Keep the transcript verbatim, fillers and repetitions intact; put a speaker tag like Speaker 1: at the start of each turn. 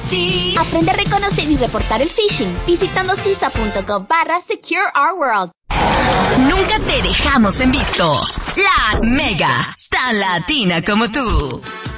Speaker 1: ti.
Speaker 2: Aprende a reconocer y reportar el phishing visitando cisa.gov barra Secure Our World.
Speaker 3: Nunca te dejamos en visto. La Mega, tan latina como tú.